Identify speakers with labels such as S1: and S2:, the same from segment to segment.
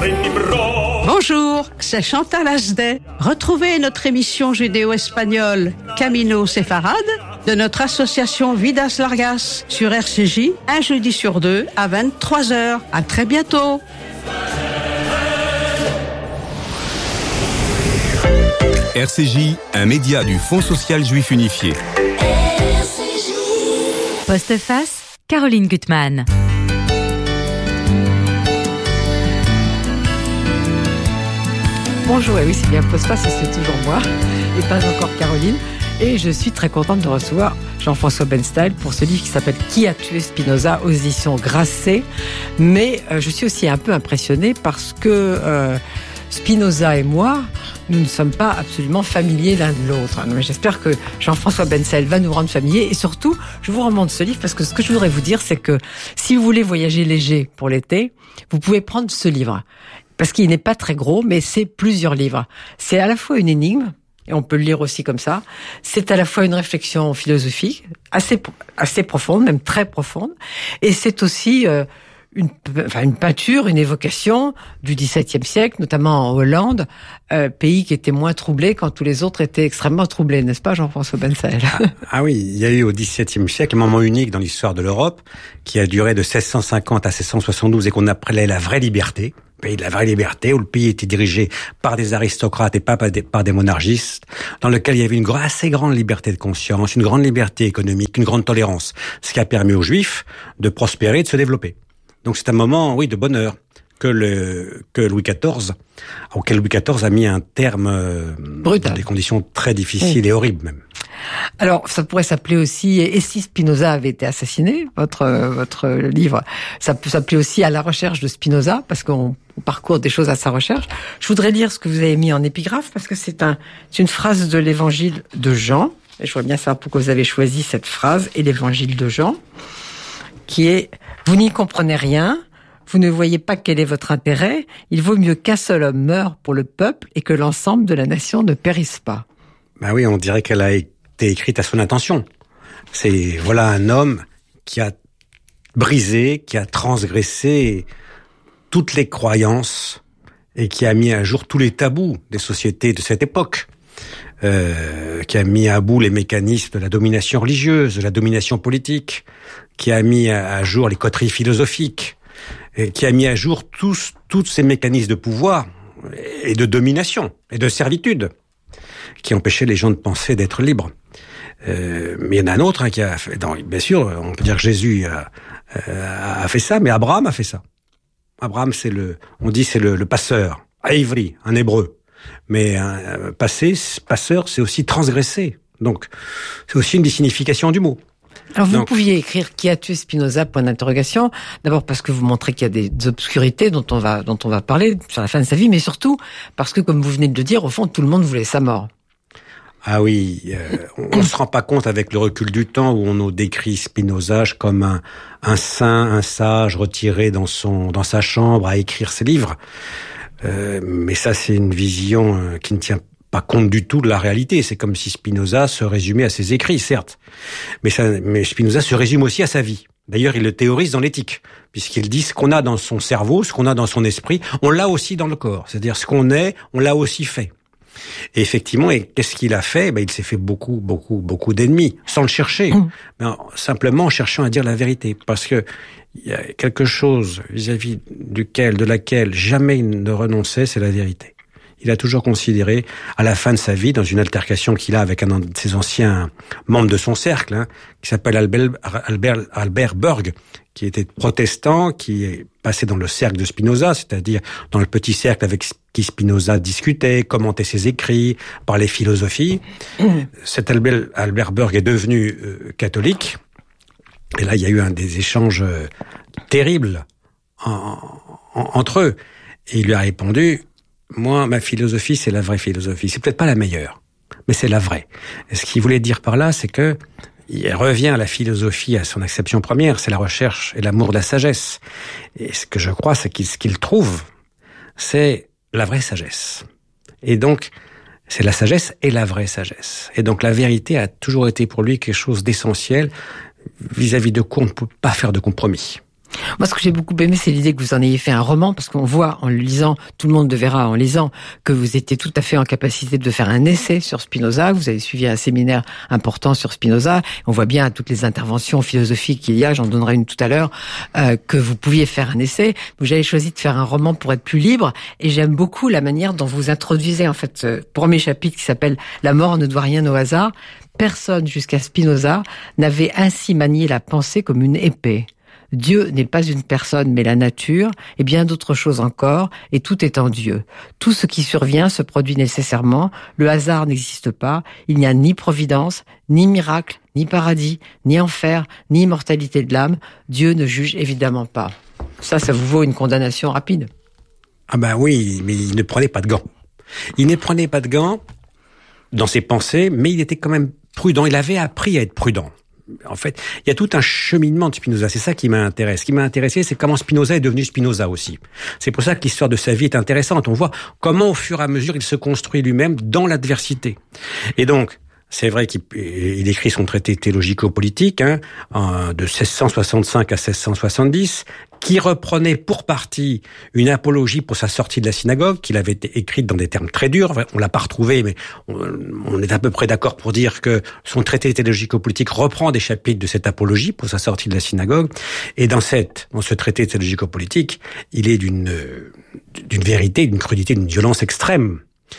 S1: Bonjour, c'est Chantal Asdet. Retrouvez notre émission judéo-espagnole Camino Séfarade de notre association Vidas Largas sur RCJ, un jeudi sur deux à 23h. À très bientôt.
S2: RCJ, un média du Fonds social juif unifié.
S3: Postface, Caroline Gutmann.
S4: Bonjour, et oui, c'est bien Postface, c'est toujours moi, et pas encore Caroline. Et je suis très contente de recevoir Jean-François Benstein pour ce livre qui s'appelle « Qui a tué Spinoza ?» aux éditions Grasset. Mais je suis aussi un peu impressionnée parce que Spinoza et moi, nous ne sommes pas absolument familiers l'un de l'autre. Mais j'espère que Jean-François Benstein va nous rendre familiers. Et surtout, je vous remonte ce livre parce que ce que je voudrais vous dire, c'est que si vous voulez voyager léger pour l'été, vous pouvez prendre ce livre. Parce qu'il n'est pas très gros, mais c'est plusieurs livres. C'est à la fois une énigme, et on peut le lire aussi comme ça. C'est à la fois une réflexion philosophique, assez profonde, même très profonde. Et c'est aussi une peinture, une évocation du XVIIe siècle, notamment en Hollande, pays qui était moins troublé quand tous les autres étaient extrêmement troublés, n'est-ce pas, Jean-François Benstein?
S5: Ah oui, il y a eu au XVIIe siècle un moment unique dans l'histoire de l'Europe, qui a duré de 1650 à 1672 et qu'on appelait la vraie liberté. Pays de la vraie liberté, où le pays était dirigé par des aristocrates et pas par des monarchistes, dans lequel il y avait une assez grande liberté de conscience, une grande liberté économique, une grande tolérance, ce qui a permis aux Juifs de prospérer et de se développer. Donc c'est un moment, oui, de bonheur auquel Louis XIV a mis un terme
S4: brutal,
S5: dans des conditions très difficiles et horribles même.
S4: Alors, ça pourrait s'appeler aussi « Et si Spinoza avait été assassiné ?» votre livre. Ça peut s'appeler aussi « À la recherche de Spinoza » parce qu'on parcourt des choses à sa recherche. Je voudrais lire ce que vous avez mis en épigraphe parce que c'est une phrase de l'évangile de Jean. Et je voudrais bien savoir pourquoi vous avez choisi cette phrase et l'évangile de Jean, qui est « Vous n'y comprenez rien, vous ne voyez pas quel est votre intérêt, il vaut mieux qu'un seul homme meure pour le peuple et que l'ensemble de la nation ne périsse pas. »
S5: Ben oui, on dirait qu'elle a été écrite à son intention. Voilà un homme qui a brisé, qui a transgressé toutes les croyances et qui a mis à jour tous les tabous des sociétés de cette époque, qui a mis à bout les mécanismes de la domination religieuse, de la domination politique, qui a mis à jour les coteries philosophiques, et qui a mis à jour tous ces mécanismes de pouvoir et de domination et de servitude qui empêchaient les gens de penser, d'être libres. Mais il y en a un autre qui a fait... bien sûr, on peut dire que Jésus a fait ça, mais Abraham a fait ça. Abraham, c'est le passeur, Ivri, un hébreu. Mais passeur, c'est aussi transgresser. Donc, c'est aussi une des significations du mot.
S4: Alors, vous pouviez écrire « Qui a tué Spinoza ?» point d'interrogation. D'abord parce que vous montrez qu'il y a des obscurités dont on va parler sur la fin de sa vie, mais surtout parce que, comme vous venez de le dire, au fond, tout le monde voulait sa mort.
S5: Ah oui, on ne se rend pas compte avec le recul du temps où on nous décrit Spinoza comme un saint, un sage retiré dans sa chambre à écrire ses livres. Mais ça, c'est une vision qui ne tient pas compte du tout de la réalité. C'est comme si Spinoza se résumait à ses écrits, certes. Mais Spinoza se résume aussi à sa vie. D'ailleurs, il le théorise dans l'éthique, puisqu'il dit ce qu'on a dans son cerveau, ce qu'on a dans son esprit, on l'a aussi dans le corps. C'est-à-dire ce qu'on est, on l'a aussi fait. Et effectivement, qu'est-ce qu'il a fait? Il s'est fait beaucoup d'ennemis, sans le chercher, mais simplement en cherchant à dire la vérité. Parce que il y a quelque chose vis-à-vis de laquelle jamais il ne renonçait, c'est la vérité. Il a toujours considéré, à la fin de sa vie, dans une altercation qu'il a avec un de ses anciens membres de son cercle, qui s'appelle Albert Berg, qui était protestant, qui est passé dans le cercle de Spinoza, c'est-à-dire dans le petit cercle avec qui Spinoza discutait, commentait ses écrits, parlait philosophie. Cet Albert Berg est devenu catholique, et là il y a eu des échanges terribles entre eux. Et il lui a répondu: moi, ma philosophie, c'est la vraie philosophie. C'est peut-être pas la meilleure, mais c'est la vraie. Et ce qu'il voulait dire par là, c'est que il revient à la philosophie, à son acception première, c'est la recherche et l'amour de la sagesse. Et ce que je crois, c'est ce qu'il trouve, c'est la vraie sagesse. Et donc, c'est la sagesse et la vraie sagesse. Et donc, la vérité a toujours été pour lui quelque chose d'essentiel, vis-à-vis de quoi on ne peut pas faire de compromis.
S4: Moi, ce que j'ai beaucoup aimé, c'est l'idée que vous en ayez fait un roman, parce qu'on voit, en le lisant, tout le monde le verra en lisant, que vous étiez tout à fait en capacité de faire un essai sur Spinoza. Vous avez suivi un séminaire important sur Spinoza. On voit bien toutes les interventions philosophiques qu'il y a, j'en donnerai une tout à l'heure, que vous pouviez faire un essai. Vous avez choisi de faire un roman pour être plus libre, et j'aime beaucoup la manière dont vous introduisez, en fait, ce premier chapitre qui s'appelle « La mort ne doit rien au hasard ». Personne, jusqu'à Spinoza, n'avait ainsi manié la pensée comme une épée. Dieu n'est pas une personne, mais la nature, et bien d'autres choses encore, et tout est en Dieu. Tout ce qui survient se produit nécessairement, le hasard n'existe pas, il n'y a ni providence, ni miracle, ni paradis, ni enfer, ni immortalité de l'âme. Dieu ne juge évidemment pas. Ça vous vaut une condamnation rapide.
S5: Ah ben oui, mais il ne prenait pas de gants. Il ne prenait pas de gants dans ses pensées, mais il était quand même prudent. Il avait appris à être prudent. En fait, il y a tout un cheminement de Spinoza. C'est ça qui m'intéresse. Ce qui m'a intéressé, c'est comment Spinoza est devenu Spinoza aussi. C'est pour ça que l'histoire de sa vie est intéressante. On voit comment, au fur et à mesure, il se construit lui-même dans l'adversité. Et donc, c'est vrai qu'il écrit son traité théologico-politique de 1665 à 1670, qui reprenait pour partie une apologie pour sa sortie de la synagogue, qu'il avait été écrite dans des termes très durs. Enfin, on l'a pas retrouvé, mais on est à peu près d'accord pour dire que son traité théologico-politique reprend des chapitres de cette apologie pour sa sortie de la synagogue. Et dans ce traité théologico-politique, il est d'une vérité, d'une crudité, d'une violence extrême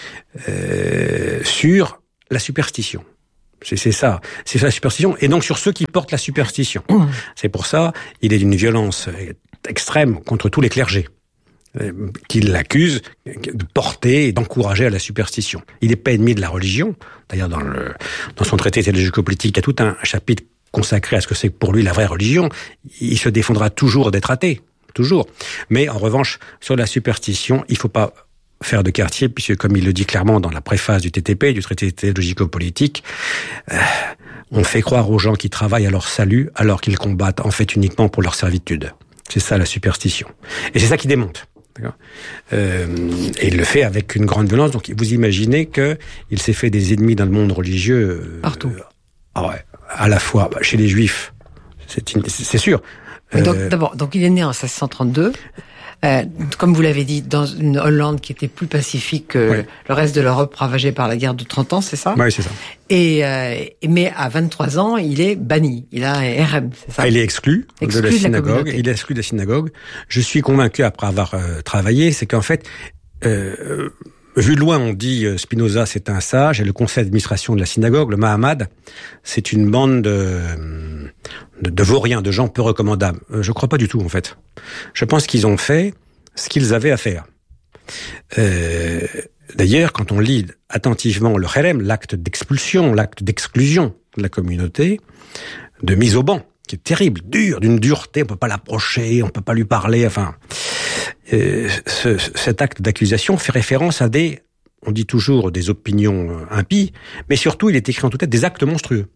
S5: sur la superstition. C'est ça la superstition, et donc sur ceux qui portent la superstition. C'est pour ça, il est d'une violence extrême contre tous les clergés, qui l'accusent de porter et d'encourager à la superstition. Il n'est pas ennemi de la religion. D'ailleurs, dans son traité théologico-politique, il y a tout un chapitre consacré à ce que c'est pour lui la vraie religion. Il se défendra toujours d'être athée, toujours. Mais en revanche, sur la superstition, il ne faut pas faire de quartier, puisque comme il le dit clairement dans la préface du TTP, du traité théologico-politique, on fait croire aux gens qui travaillent à leur salut alors qu'ils combattent en fait uniquement pour leur servitude. C'est ça la superstition. Et c'est ça qui démonte. D'accord. Et il le fait avec une grande violence. Donc vous imaginez que il s'est fait des ennemis dans le monde religieux
S4: partout.
S5: À la fois chez les Juifs, c'est sûr.
S4: Donc il est né en 1632. Comme vous l'avez dit, dans une Hollande qui était plus pacifique que le reste de l'Europe ravagée par la guerre de 30 ans, c'est ça ?
S5: Oui, c'est ça.
S4: Mais à 23 ans, il est banni. Il a un RM, c'est ça ?
S5: Il est exclu de la synagogue. Il est exclu de la synagogue. Je suis convaincu, après avoir travaillé, c'est qu'en fait, vu de loin, on dit Spinoza, c'est un sage, et le conseil d'administration de la synagogue, le Mahamad, c'est une bande de vauriens, de gens peu recommandables. Je crois pas du tout, en fait. Je pense qu'ils ont fait ce qu'ils avaient à faire. D'ailleurs, quand on lit attentivement le Kherem, l'acte d'expulsion, l'acte d'exclusion de la communauté, de mise au banc, qui est terrible, dur, d'une dureté, on peut pas l'approcher, on peut pas lui parler, enfin... cet acte d'accusation fait référence à on dit toujours des opinions impies, mais surtout il est écrit en tout cas des actes monstrueux.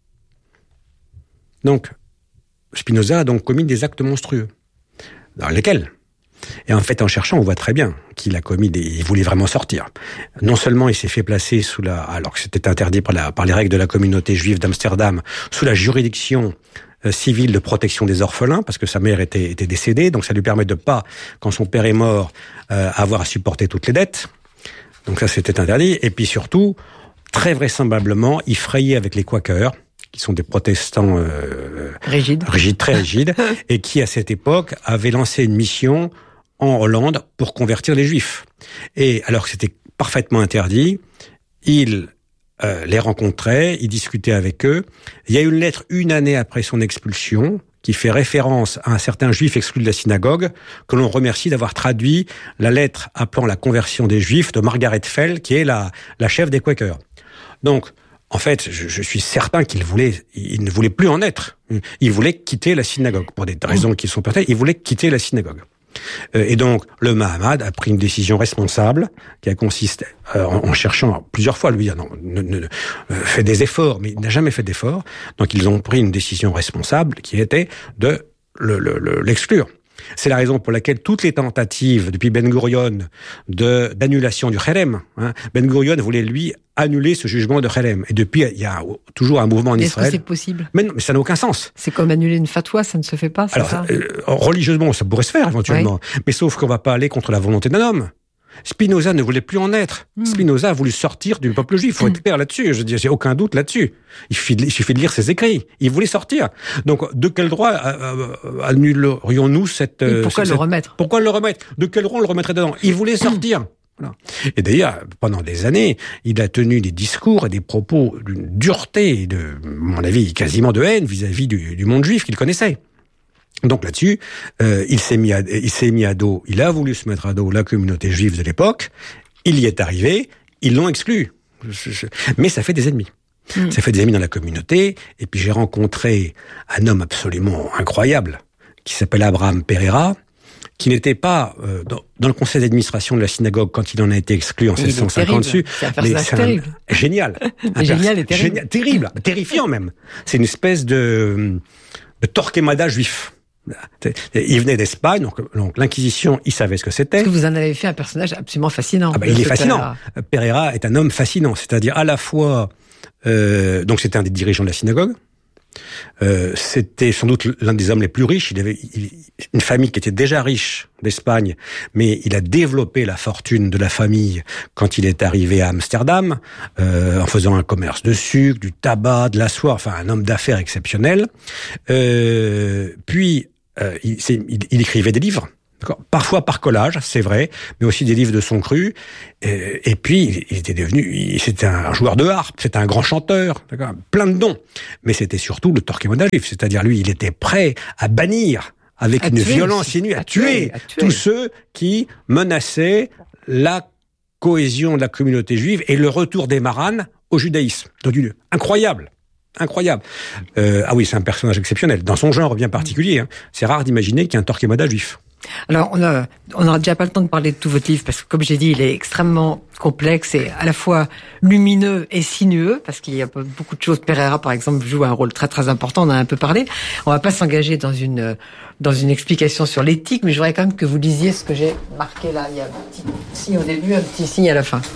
S5: Donc, Spinoza a donc commis des actes monstrueux. Dans lesquels? Et en fait, en cherchant, on voit très bien qu'il a commis il voulait vraiment sortir. Non seulement il s'est fait placer alors que c'était interdit par les règles de la communauté juive d'Amsterdam, sous la juridiction civile de protection des orphelins, parce que sa mère était décédée, donc ça lui permet de pas, quand son père est mort, avoir à supporter toutes les dettes. Donc ça, c'était interdit. Et puis surtout, très vraisemblablement, il frayait avec les Quakers, qui sont des protestants
S4: rigides,
S5: très rigides, et qui, à cette époque, avaient lancé une mission en Hollande pour convertir les Juifs. Et alors que c'était parfaitement interdit, il les rencontrait, il discutait avec eux. Il y a une lettre 1 année après son expulsion qui fait référence à un certain juif exclu de la synagogue, que l'on remercie d'avoir traduit la lettre appelant la conversion des Juifs de Margaret Fell, qui est la chef des Quakers. Donc, en fait, je suis certain il ne voulait plus en être. Il voulait quitter la synagogue. Pour des raisons qui sont personnelles, il voulait quitter la synagogue. Et donc, le Mahamad a pris une décision responsable qui a consisté en cherchant plusieurs fois à lui dire non, fait des efforts, mais il n'a jamais fait d'efforts. Donc, ils ont pris une décision responsable qui était de l'exclure. C'est la raison pour laquelle toutes les tentatives depuis Ben Gurion d'annulation du Kherem, Ben Gurion voulait lui annuler ce jugement de Kherem. Et depuis, il y a toujours un mouvement en Israël.
S4: Est-ce que c'est possible?
S5: Mais non, mais ça n'a aucun sens.
S4: C'est comme annuler une fatwa, ça ne se fait pas, c'est ça?
S5: Religieusement, ça pourrait se faire éventuellement. Oui. Mais sauf qu'on va pas aller contre la volonté d'un homme. Spinoza ne voulait plus en être. Spinoza a voulu sortir du peuple juif. Il faut être clair là-dessus. Je dis, j'ai aucun doute là-dessus. Il suffit de lire ses écrits. Il voulait sortir. Donc, de quel droit annulerions-nous cette...
S4: Pourquoi le remettre?
S5: Pourquoi le remettre? De quel droit on le remettrait dedans? Il voulait sortir. Voilà. Et d'ailleurs, pendant des années, il a tenu des discours et des propos d'une dureté, à mon avis, quasiment de haine vis-à-vis du monde juif qu'il connaissait. Donc là-dessus, il s'est mis à dos, il a voulu se mettre à dos la communauté juive de l'époque, il y est arrivé, ils l'ont exclu. Mais ça fait des ennemis. Ça fait des ennemis dans la communauté, et puis j'ai rencontré un homme absolument incroyable, qui s'appelle Abraham Pereira, qui n'était pas dans le conseil d'administration de la synagogue quand il en a été exclu en 1650 dessus.
S4: C'est terrible.
S5: Génial.
S4: Génial et terrible.
S5: Génial, terrible, terrifiant même. C'est une espèce de Torquemada juif. Il venait d'Espagne, donc l'Inquisition, il savait ce que c'était.
S4: Parce que vous en avez fait un personnage absolument fascinant.
S5: Il est fascinant. Pereira est un homme fascinant, c'est-à-dire à la fois, donc c'était un des dirigeants de la synagogue. C'était sans doute l'un des hommes les plus riches. Il avait une famille qui était déjà riche d'Espagne, mais il a développé la fortune de la famille quand il est arrivé à Amsterdam, en faisant un commerce de sucre, du tabac, de la soie, enfin un homme d'affaires exceptionnel. Puis il écrivait des livres. Parfois par collage, c'est vrai, mais aussi des livres de son cru. Et puis, c'était un joueur de harpe, c'était un grand chanteur, plein de dons. Mais c'était surtout le Torquemada juif, c'est-à-dire lui, il était prêt à bannir avec une violence inouïe, à tuer tous ceux qui menaçaient la cohésion de la communauté juive et le retour des Maranes au judaïsme. Donc, incroyable. Ah oui, c'est un personnage exceptionnel, dans son genre bien particulier. C'est rare d'imaginer qu'il y a un Torquemada juif.
S4: Alors, on n'aura déjà pas le temps de parler de tout votre livre, parce que, comme j'ai dit, il est extrêmement complexe et à la fois lumineux et sinueux, parce qu'il y a beaucoup de choses. Pereira, par exemple, joue un rôle très très important, on en a un peu parlé. On va pas s'engager dans une explication sur l'éthique, mais je voudrais quand même que vous lisiez ce que j'ai marqué là. Il y a un petit signe au début, un petit signe à la fin.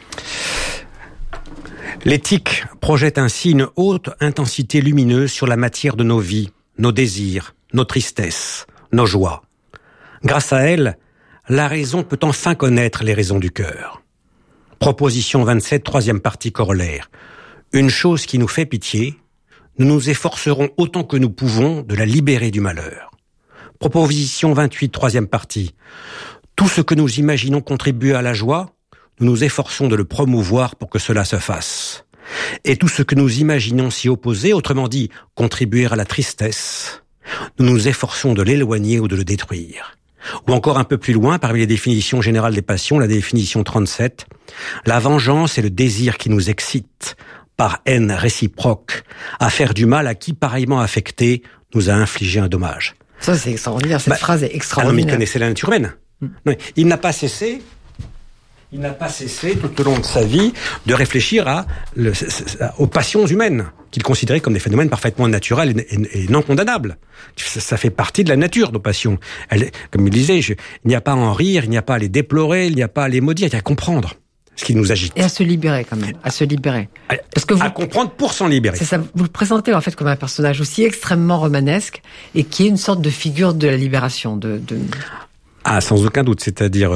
S5: L'éthique projette ainsi une haute intensité lumineuse sur la matière de nos vies, nos désirs, nos tristesses, nos joies. Grâce à elle, la raison peut enfin connaître les raisons du cœur. Proposition 27, troisième partie corollaire. Une chose qui nous fait pitié, nous nous efforcerons autant que nous pouvons de la libérer du malheur. Proposition 28, troisième partie. Tout ce que nous imaginons contribuer à la joie, nous nous efforçons de le promouvoir pour que cela se fasse. Et tout ce que nous imaginons s'y opposer, autrement dit, contribuer à la tristesse, nous nous efforçons de l'éloigner ou de le détruire. Ou encore un peu plus loin, parmi les définitions générales des passions, la définition 37, la vengeance est le désir qui nous excite, par haine réciproque, à faire du mal à qui, pareillement affecté, nous a infligé un dommage.
S4: Ça, c'est extraordinaire, cette phrase est extraordinaire.
S5: Mais il connaissait la nature humaine. Il n'a pas cessé tout au long de sa vie de réfléchir aux passions humaines, qu'il considérait comme des phénomènes parfaitement naturels et non condamnables. Ça fait partie de la nature, nos passions. Comme il disait, il n'y a pas à en rire, il n'y a pas à les déplorer, il n'y a pas à les maudire, il y a à comprendre ce qui nous agite.
S4: Et à se libérer quand même, à se libérer. Parce que
S5: à comprendre pour s'en libérer.
S4: C'est ça, vous le présentez en fait comme un personnage aussi extrêmement romanesque et qui est une sorte de figure de la libération.
S5: Ah, sans aucun doute, c'est-à-dire...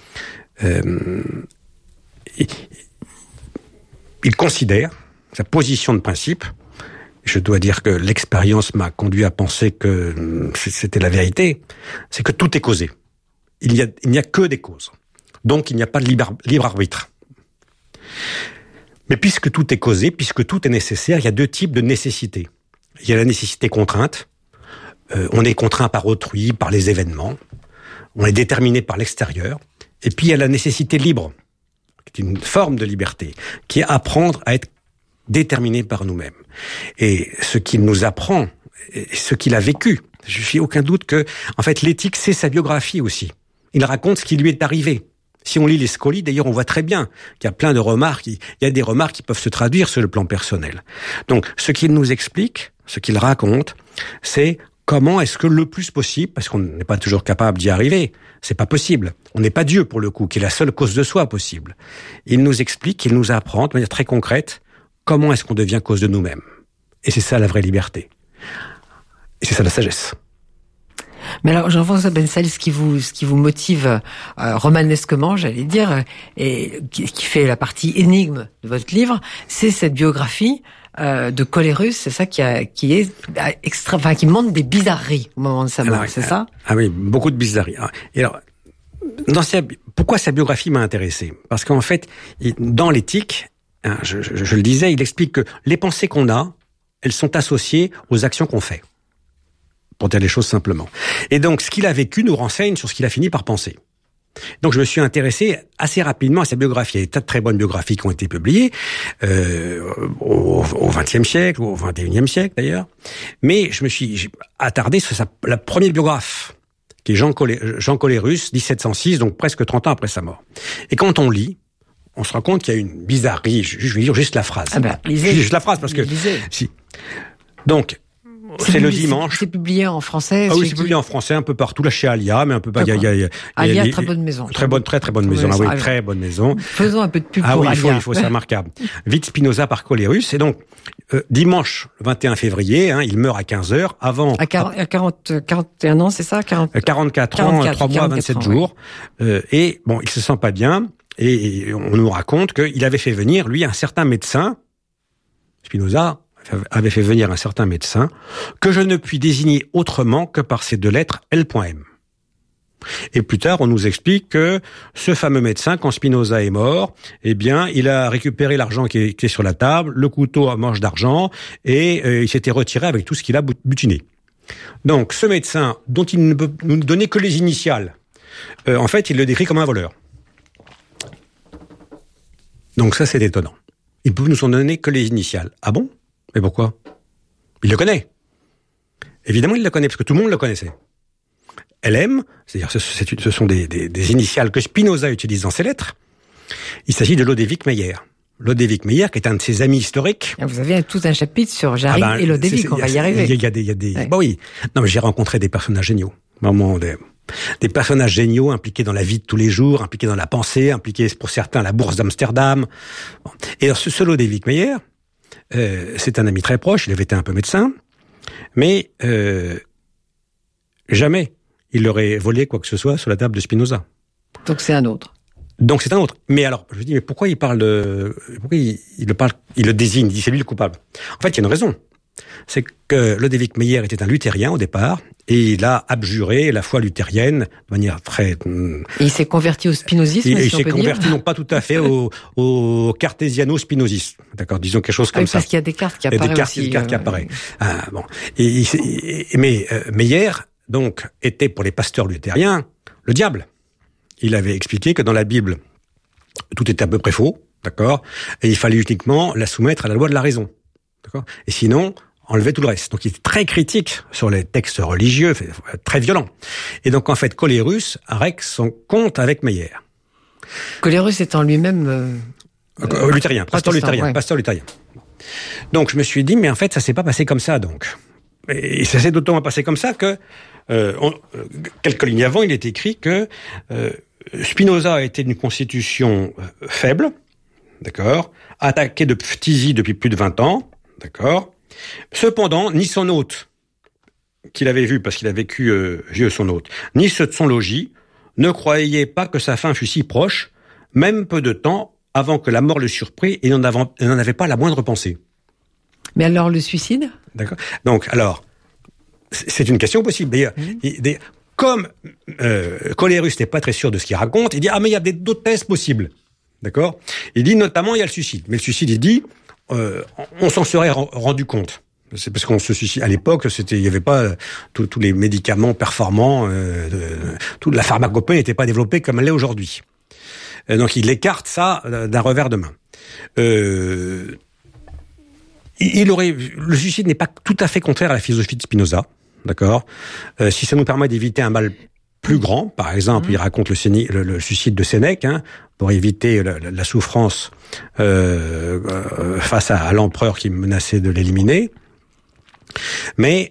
S5: il considère sa position de principe. Je dois dire que l'expérience m'a conduit à penser que c'était la vérité. C'est que tout est causé. Il n'y a que des causes. Donc il n'y a pas de libre arbitre. Mais puisque tout est causé, puisque tout est nécessaire, il y a deux types de nécessités. Il y a la nécessité contrainte. On est contraint par autrui, par les événements. On est déterminé par l'extérieur. Et puis il y a la nécessité libre, qui est une forme de liberté, qui est apprendre à être déterminé par nous-mêmes. Et ce qu'il nous apprend, et ce qu'il a vécu, je n'ai aucun doute que, en fait, l'éthique, c'est sa biographie aussi. Il raconte ce qui lui est arrivé. Si on lit les Scoli, d'ailleurs, on voit très bien qu'il y a plein de remarques, il y a des remarques qui peuvent se traduire sur le plan personnel. Donc, ce qu'il nous explique, ce qu'il raconte, c'est comment est-ce que le plus possible, parce qu'on n'est pas toujours capable d'y arriver, c'est pas possible. On n'est pas Dieu pour le coup, qui est la seule cause de soi possible. Il nous explique, il nous apprend de manière très concrète comment est-ce qu'on devient cause de nous-mêmes. Et c'est ça la vraie liberté. Et c'est ça la sagesse.
S4: Mais alors, Jean-François Bensal, ce qui vous motive romanesquement, j'allais dire, et qui fait la partie énigme de votre livre, c'est cette biographie de Colérus, c'est ça qui est extra, enfin qui montre des bizarreries au moment de sa mort, c'est ça?
S5: Ah oui, beaucoup de bizarreries. Et alors, pourquoi sa biographie m'a intéressé? Parce qu'en fait, dans l'éthique, je le disais, il explique que les pensées qu'on a, elles sont associées aux actions qu'on fait. Pour dire les choses simplement. Et donc, ce qu'il a vécu nous renseigne sur ce qu'il a fini par penser. Donc, je me suis intéressé assez rapidement à sa biographie. Il y a des tas de très bonnes biographies qui ont été publiées au XXe siècle, ou au XXIe siècle d'ailleurs. Mais je me suis attardé sur la première biographe, qui est Jean Colérus, 1706, donc presque 30 ans après sa mort. Et quand on lit, on se rend compte qu'il y a une bizarrerie. Je vais lire juste la phrase.
S4: Ah ben, lisez.
S5: Juste la phrase, parce que... Si. Donc... C'est le dimanche.
S4: C'est publié en français.
S5: Ah oui, c'est publié en français un peu partout, là chez Alia, mais un peu pas.
S4: Alia, très bonne maison.
S5: Très bonne maison. Ah oui, très bonne maison.
S4: Faisons un peu de pub pour
S5: Alia.
S4: Il
S5: faut, c'est remarquable. Vite Spinoza par Colérus. Et donc, dimanche, le 21 février, il meurt à 15h, avant...
S4: À 41 ans, c'est ça?
S5: 44 ans, 3 mois, 27 jours. Ouais. Et bon, il se sent pas bien. Et on nous raconte qu'il avait fait venir, lui, un certain médecin, Spinoza, avait fait venir un certain médecin que je ne puis désigner autrement que par ces deux lettres L.M. Et plus tard, on nous explique que ce fameux médecin, quand Spinoza est mort, eh bien, il a récupéré l'argent qui était sur la table, le couteau à manche d'argent, et il s'était retiré avec tout ce qu'il a butiné. Donc, ce médecin, dont il ne peut nous donner que les initiales, en fait, il le décrit comme un voleur. Donc ça, c'est étonnant. Il peut nous en donner que les initiales. Ah bon? Mais pourquoi? Il le connaît. Évidemment, il le connaît, parce que tout le monde le connaissait. LM, c'est-à-dire ce sont des initiales que Spinoza utilise dans ses lettres. Il s'agit de Lodewijk Meyer. Lodewijk Meyer, qui est un de ses amis historiques.
S4: Vous avez tout un chapitre sur Jarry et Lodewijk, on va y arriver.
S5: Il y a des... Ouais. Bah oui. Non, mais j'ai rencontré des personnages géniaux. Vraiment, des personnages géniaux impliqués dans la vie de tous les jours, impliqués dans la pensée, impliqués pour certains à la bourse d'Amsterdam. Bon. Et alors, ce Lodewijk Meyer, c'est un ami très proche, il avait été un peu médecin, mais jamais il aurait volé quoi que ce soit sur la table de Spinoza.
S4: Donc c'est un autre.
S5: Mais alors, je me dis, mais pourquoi il le désigne, il dit c'est lui le coupable. En fait, il y a une raison. C'est que Lodewijk Meyer était un luthérien au départ, et il a abjuré la foi luthérienne de manière très...
S4: Et il s'est converti au spinozisme,
S5: il s'est converti non pas tout à fait au cartésiano-spinozisme. D'accord, disons quelque chose comme ça.
S4: Parce qu'il y a des cartes qui apparaissent.
S5: Il y a des cartes qui apparaissent. Ah, bon. Mais Meyer, donc, était pour les pasteurs luthériens le diable. Il avait expliqué que dans la Bible, tout était à peu près faux, d'accord, et il fallait uniquement la soumettre à la loi de la raison, d'accord, et sinon, enlever tout le reste. Donc il était très critique sur les textes religieux, très violent. Et donc en fait, Colérus règle son compte avec Meyer.
S4: Colérus étant lui-même...
S5: luthérien, pasteur luthérien. Donc je me suis dit, mais en fait, ça s'est pas passé comme ça, donc. Et ça s'est d'autant passé comme ça que, quelques lignes avant, il est écrit que Spinoza était d'une constitution faible, d'accord, attaqué de phtisie depuis plus de 20 ans, d'accord. Cependant, ni son hôte, qu'il avait vu parce qu'il a vécu vieux son hôte, ni ceux de son logis, ne croyaient pas que sa fin fût si proche, même peu de temps avant que la mort le surprit et n'en avait pas la moindre pensée.
S4: Mais alors le suicide ?
S5: D'accord. Donc, alors, c'est une question possible. D'ailleurs, comme Colérus n'est pas très sûr de ce qu'il raconte, il dit « Ah, mais il y a d'autres thèses possibles. » D'accord. Il dit notamment, il y a le suicide. Mais le suicide, il dit, on s'en serait rendu compte. C'est parce qu'on se suicide. À l'époque, il y avait pas tous les médicaments performants, toute la pharmacopée n'était pas développée comme elle l'est aujourd'hui. Donc, il écarte ça d'un revers de main. Le suicide n'est pas tout à fait contraire à la philosophie de Spinoza, d'accord. Si ça nous permet d'éviter un mal plus grand, par exemple, il raconte le suicide de Sénèque, pour éviter la souffrance face à l'empereur qui menaçait de l'éliminer. Mais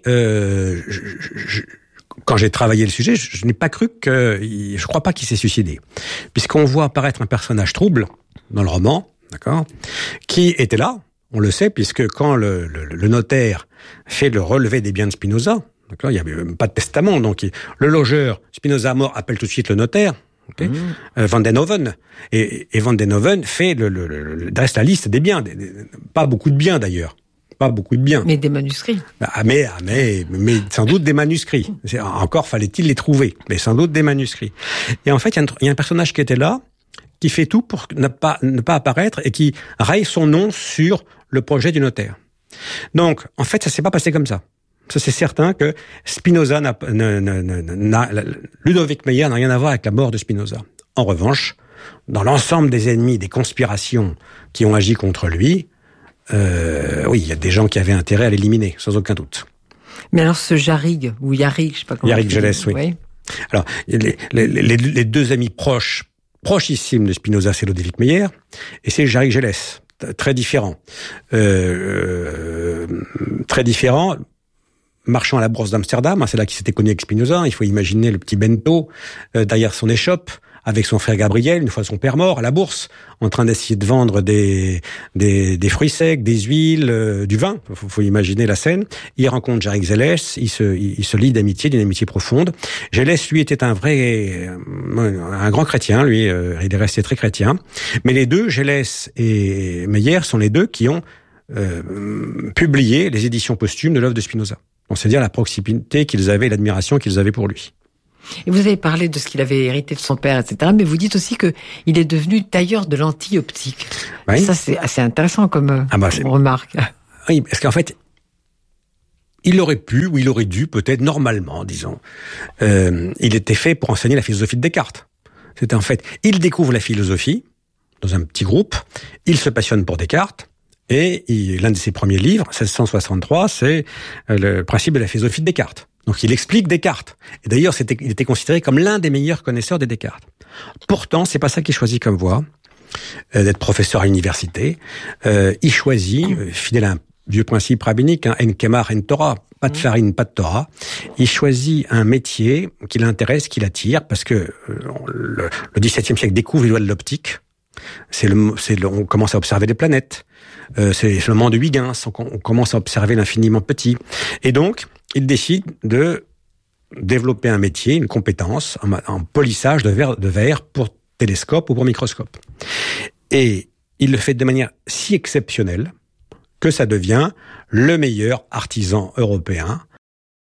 S5: quand j'ai travaillé le sujet, je n'ai pas cru je crois pas qu'il s'est suicidé, puisqu'on voit apparaître un personnage trouble dans le roman, d'accord, qui était là. On le sait, puisque quand le notaire fait le relevé des biens de Spinoza, d'accord, il n'y avait même pas de testament, donc le logeur, Spinoza mort, appelle tout de suite le notaire, okay, Van den Hoven, et Van den Hoven fait dresse la liste des biens, pas beaucoup de biens d'ailleurs, pas beaucoup de biens.
S4: Mais des manuscrits.
S5: Mais sans doute des manuscrits. Encore fallait-il les trouver, mais sans doute des manuscrits. Et en fait, il y a un personnage qui était là, qui fait tout pour ne pas apparaître et qui raye son nom sur le projet du notaire. Donc, en fait, ça s'est pas passé comme ça. Ça, c'est certain que Spinoza Ludovic Meyer n'a rien à voir avec la mort de Spinoza. En revanche, dans l'ensemble des ennemis, des conspirations qui ont agi contre lui, oui, il y a des gens qui avaient intérêt à l'éliminer, sans aucun doute.
S4: Mais alors, ce Jarrig, ou Yarrig, je sais pas comment.
S5: Yarrig Gélès, oui. Alors, les deux amis prochissimes de Spinoza, c'est Ludovic Meyer et c'est Jarrig Gélès. Très différent. Très différent. Marchant à la bourse d'Amsterdam, c'est là qu'il s'était connu avec Spinoza. Il faut imaginer le petit Bento derrière son échoppe, avec son frère Gabriel, une fois son père mort, à la bourse, en train d'essayer de vendre des fruits secs, des huiles, du vin. Faut imaginer la scène. Il rencontre Jarrig Gélès, il se lie d'amitié, d'une amitié profonde. Gélès, lui, était un grand chrétien, lui, il est resté très chrétien. Mais les deux, Gélès et Meyer, sont les deux qui ont publié les éditions posthumes de l'œuvre de Spinoza. Donc, c'est-à-dire la proximité qu'ils avaient, l'admiration qu'ils avaient pour lui.
S4: Et vous avez parlé de ce qu'il avait hérité de son père, etc. Mais vous dites aussi que il est devenu tailleur de lentilles optiques. Oui. Ça, c'est assez intéressant comme remarque.
S5: Oui, parce qu'en fait, il aurait pu, ou il aurait dû, peut-être, normalement, disons, il était fait pour enseigner la philosophie de Descartes. C'était en fait, il découvre la philosophie dans un petit groupe, il se passionne pour Descartes, et l'un de ses premiers livres, 1663, c'est le principe de la philosophie de Descartes. Donc il explique Descartes. Et d'ailleurs, il était considéré comme l'un des meilleurs connaisseurs de Descartes. Pourtant, c'est pas ça qu'il choisit comme voie, d'être professeur à l'université. Il choisit, fidèle à un vieux principe rabbinique, en kemar en Torah, pas de farine, pas de Torah. Il choisit un métier qui l'intéresse, qui l'attire, parce que le XVIIe siècle découvre les lois de l'optique. On commence à observer les planètes. C'est le moment de Huygens, on commence à observer l'infiniment petit. Et donc, il décide de développer un métier, une compétence en polissage de verre pour télescope ou pour microscope. Et il le fait de manière si exceptionnelle que ça devient le meilleur artisan européen